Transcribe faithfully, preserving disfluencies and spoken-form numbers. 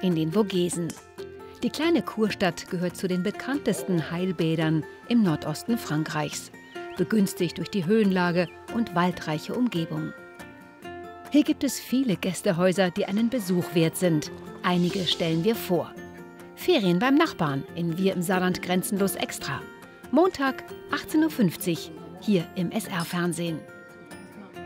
in den Vogesen. Die kleine Kurstadt gehört zu den bekanntesten Heilbädern im Nordosten Frankreichs, begünstigt durch die Höhenlage und waldreiche Umgebung. Hier gibt es viele Gästehäuser, die einen Besuch wert sind. Einige stellen wir vor. Ferien beim Nachbarn in Wir im Saarland Grenzenlos Extra. Montag, achtzehn Uhr fünfzig, hier im S R-Fernsehen.